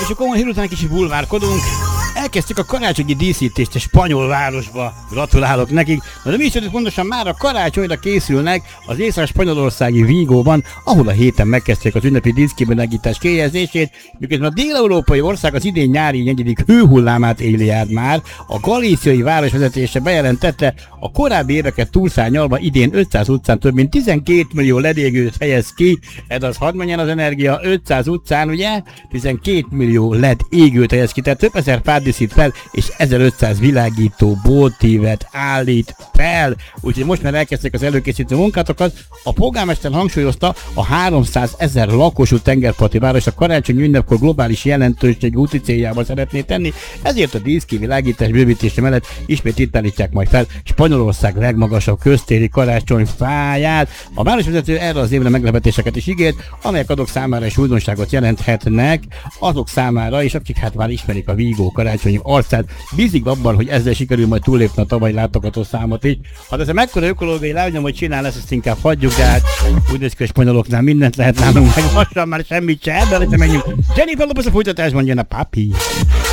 és a komoly hír után egy kicsit bulvárkodunk. Elkezdtük a karácsonyi díszítést a spanyol városba. Gratulálok nekik. De mi is tudjuk pontosan, már a karácsonyra készülnek az észak-spanyolországi Vigóban, ahol a héten megkezdték az ünnepi díszkivilágítás kihelyezését, miközben a dél-európai ország az idén nyári 4. hőhullámát éli át már. A galíciai városvezetése bejelentette, a korábbi éveket túlszárnyalva idén 500 utcán több mint 12 millió ledégőt helyez ki. Ez az hadd menjen az energia, 500 utcán ugye 12 millió LED égőt helyez ki, tehát több ezer fát díszít fel, és 1500 világító boltívet állít fel. Úgyhogy most már elkezdték az előkészítő munkátokat. A polgármester hangsúlyozta, a 300 000 lakosú tengerparti város a karácsonyi ünnepkor globális jelentőségű úti céljával szeretné tenni, ezért a díszkivilágítás bővítése mellett ismét itt állítják majd fel Spanyolország legmagasabb köztéri karácsonyfáját. A városvezető erre az évre meglepetéseket is ígért, amelyek azok számára is újdonságot jelenthetnek, azok számára is, akik hát már ismerik a Vigó karácsonyi arcát. Bízik abban, hogy ezzel sikerül majd túllépni a tavalyi látogató számot is. Hát ez a mekkora ökológiai lábnyom, hogy csinál, ezt inkább hagyjuk, de hát úgy néz ki, hogy spanyoloknál mindent lehet nálunk, meg lassan már semmit se, de menjünk. Jennifer Lopez a folytatásban jön a papi.